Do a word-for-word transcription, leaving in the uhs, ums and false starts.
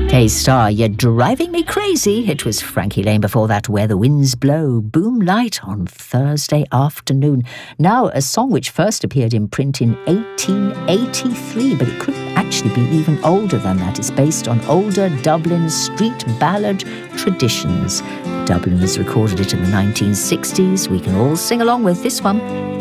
K-Star, You're Driving Me Crazy. It was Frankie Lane before that, Where the Winds Blow. Boom Light on Thursday afternoon. Now, a song which first appeared in print in eighteen eighty-three, but it could actually be even older than that. It's based on older Dublin street ballad traditions. Dubliners recorded it in the nineteen sixties. We can all sing along with this one.